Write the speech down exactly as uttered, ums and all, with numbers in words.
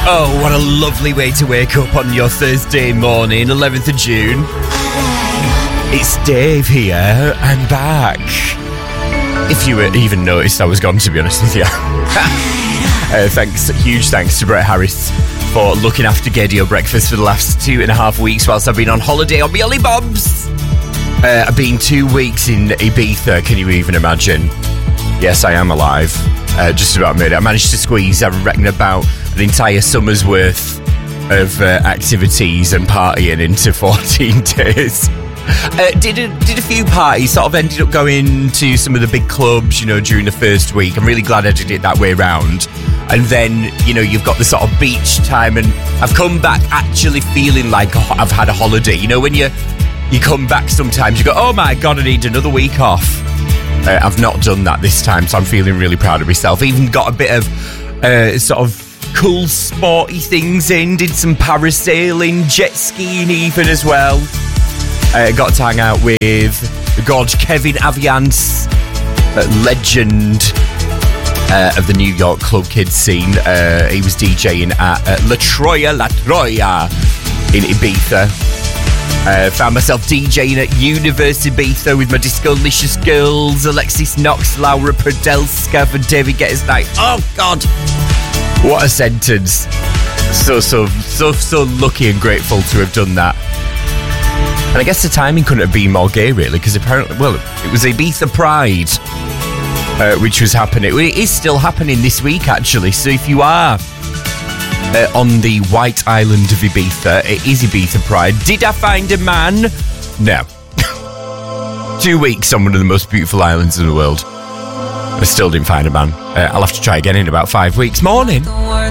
Oh, what a lovely way to wake up on your Thursday morning, eleventh of June. It's Dave here. I'm back. If you even noticed I was gone, to be honest with you. uh, thanks, huge thanks to Brett Harris for looking after Gaydio Breakfast for the last two and a half weeks whilst I've been on holiday on my Ollie Bobs. Uh, I've been two weeks in Ibiza, can you even imagine? Yes, I am alive. Uh, just about made it. I managed to squeeze, I reckon, about an entire summer's worth of uh, activities and partying into fourteen days. Uh, did a, did a few parties, sort of ended up going to some of the big clubs, you know, during the first week. I'm really glad I did it that way round. And then, you know, you've got the sort of beach time, and I've come back actually feeling like I've had a holiday. You know, when you, you come back sometimes, you go, oh my God, I need another week off. Uh, I've not done that this time, so I'm feeling really proud of myself. Even got a bit of uh, sort of cool sporty things in, did some parasailing, jet skiing even as well. Uh, got to hang out with the god Kevin Aviance, uh, legend uh, of the New York club kids scene. Uh, he was DJing at uh, La Troya, La Troya in Ibiza. Uh, found myself DJing at Universe Ibiza with my Disco-licious girls, Alexis Knox, Laura Prodelska for David Guetta's night. Oh, God. What a sentence. So, so, so, so lucky and grateful to have done that. And I guess the timing couldn't have been more gay, really, because apparently, well, it was Ibiza Pride, uh, which was happening. It is still happening this week, actually. So if you are uh, on the White Island of Ibiza, it is Ibiza Pride. Did I find a man? No. Two weeks on one of the most beautiful islands in the world. I still didn't find a man. Uh, I'll have to try again in about five weeks. Morning.